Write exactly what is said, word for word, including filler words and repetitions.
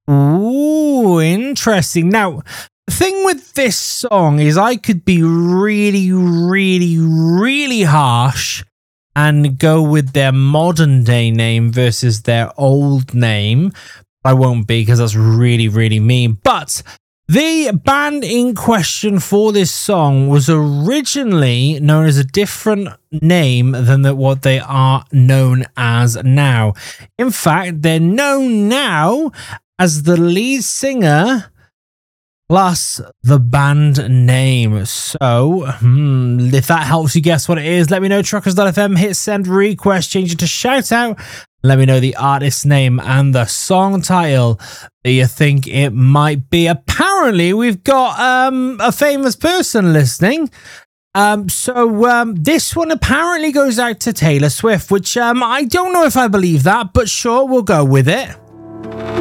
Ooh, interesting. Now, the thing with this song is I could be really, really, really harsh and go with their modern day name versus their old name. I won't be because that's really, really mean. But the band in question for this song was originally known as a different name than the, what they are known as now. In fact, they're known now as the lead singer plus the band name. So, hmm, if that helps you guess what it is, let me know. Truckers dot f m, hit send request, change it to shout out. Let me know the artist's name and the song title that you think it might be. Apparently, we've got um, a famous person listening. Um, so um, this one apparently goes out to Taylor Swift, which um, I don't know if I believe that, but sure, we'll go with it.